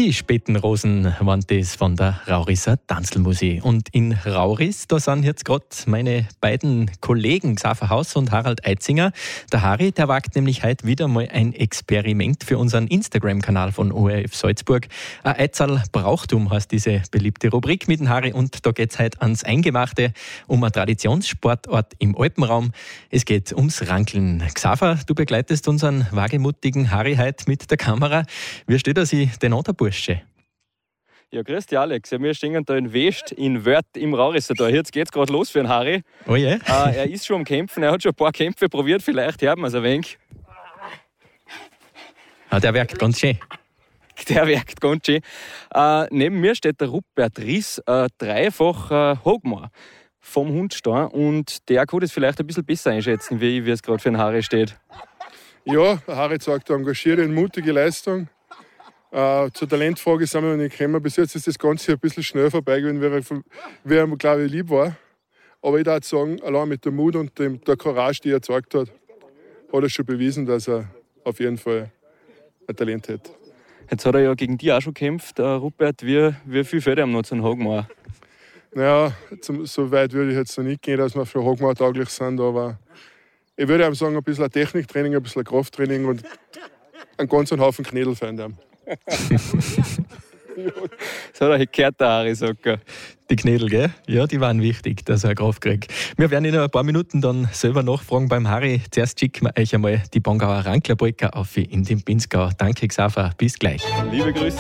Die späten Rosen waren das von der Rauriser Tanzlmusik. Und in Rauris, da sind jetzt gerade meine beiden Kollegen Xaver Haus und Harald Eitzinger. Der Harry, der wagt nämlich heute wieder mal ein Experiment für unseren Instagram-Kanal von ORF Salzburg. Ein Eitzerl Brauchtum heißt diese beliebte Rubrik mit dem Harry. Und da geht es heute ans Eingemachte, um einen Traditionssportort im Alpenraum. Es geht ums Rankeln. Xaver, du begleitest unseren wagemutigen Harry heute mit der Kamera. Wie steht er sich denn an, der Bursche? Ja, grüß dich, Alex. Ja, wir stehen da in West, in Wörth, im Raurisser da. Jetzt geht's gerade los für den Harry. Oh je? Er ist schon am Kämpfen, er hat schon ein paar Kämpfe probiert, vielleicht hören wir es ein wenig. Der wirkt ganz schön. Der wirkt ganz schön. Neben mir steht der Rupert Riss, dreifach Hogmar vom Hundstein, und der kann das vielleicht ein bisschen besser einschätzen, wie es gerade für den Harry steht. Ja, der Harry zeigt eine engagierte und mutige Leistung. Zur Talentfrage sind wir noch nicht gekommen. Bis jetzt ist das Ganze ein bisschen schnell vorbeigegangen, wie er, glaube ich, lieb war. Aber ich würde sagen, allein mit dem Mut und der Courage, die er gezeigt hat, hat er schon bewiesen, dass er auf jeden Fall ein Talent hat. Jetzt hat er ja gegen dich auch schon gekämpft, Rupert. Wie viel fällt ihm noch zu den Hogmar? Naja, so weit würde ich jetzt noch nicht gehen, dass wir für Hogmar tauglich sind. Aber ich würde ihm sagen, ein bisschen Techniktraining, ein bisschen Krafttraining und einen ganzen Haufen Knädel für ihn. Das hat er gehört, der Harry, sagt er. Die Knädel, gell? Ja, die waren wichtig, dass er eine Kraft kriegt. Wir werden in ein paar Minuten dann selber nachfragen beim Harry. Zuerst schicken wir euch einmal die Bongauer Ranklerbrücke auf in den Pinzgau. Danke, Xaver. Bis gleich. Liebe Grüße.